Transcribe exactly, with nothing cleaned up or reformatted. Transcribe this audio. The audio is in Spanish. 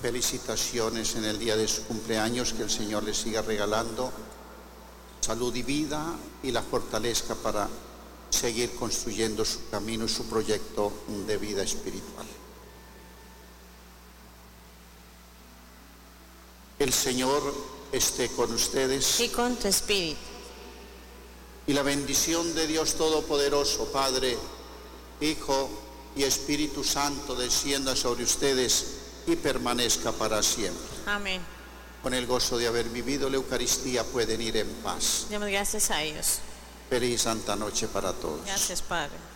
felicitaciones en el día de su cumpleaños, que el Señor le siga regalando salud y vida y la fortalezca para seguir construyendo su camino y su proyecto de vida espiritual. El Señor esté con ustedes. Y con tu espíritu. Y la bendición de Dios Todopoderoso, Padre, Hijo y Espíritu Santo, descienda sobre ustedes y permanezca para siempre. Amén. Con el gozo de haber vivido la Eucaristía pueden ir en paz. Demos gracias a ellos. Feliz Santa Noche para todos. Gracias, Padre.